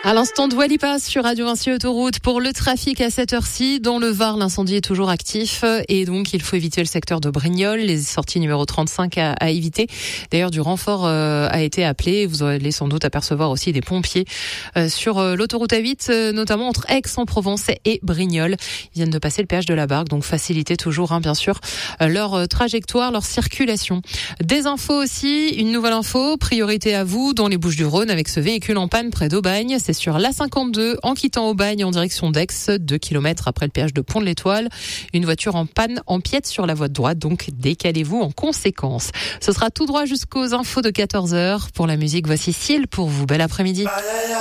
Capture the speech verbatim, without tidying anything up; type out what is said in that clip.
À l'instant, Dua Lipa sur Radio Vinci Autoroute pour le trafic à cette heure-ci. Dans le Var, l'incendie est toujours actif et donc il faut éviter le secteur de Brignoles, les sorties numéro trente-cinq à, à éviter. D'ailleurs, du renfort euh, a été appelé. Vous allez sans doute apercevoir aussi des pompiers euh, sur euh, l'autoroute A huit, euh, notamment entre Aix-en-Provence et Brignoles. Ils viennent de passer le péage de la Barque, donc facilitez toujours, hein, bien sûr, euh, leur euh, trajectoire, leur circulation. Des infos aussi, une nouvelle info, priorité à vous dans les Bouches-du-Rhône avec ce véhicule en panne près d'Aubagne. C'est sur l'A cinquante-deux, en quittant Aubagne en direction d'Aix, deux kilomètres après le péage de Pont de l'Étoile. Une voiture en panne empiète sur la voie de droite, donc décalez-vous en conséquence. Ce sera tout droit jusqu'aux infos de quatorze heures. Pour la musique, voici Seal pour vous. Bel après-midi.